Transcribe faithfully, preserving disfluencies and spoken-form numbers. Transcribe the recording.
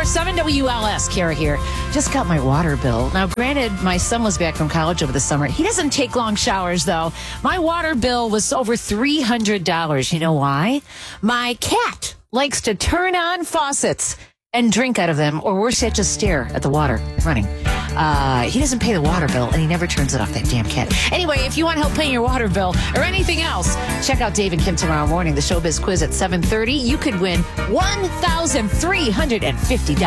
four seven W L S, Kara here. Just got my water bill. Now, granted, my son was back from college over the summer. He doesn't take long showers, though. My water bill was over three hundred dollars. You know why? My cat likes to turn on faucets and drink out of them, or worse yet, just stare at the water running. Uh, he doesn't pay the water bill, and he never turns it off, that damn cat. Anyway, if you want help paying your water bill or anything else, check out Dave and Kim tomorrow morning, the Showbiz Quiz at seven thirty. You could win one thousand three hundred fifty dollars.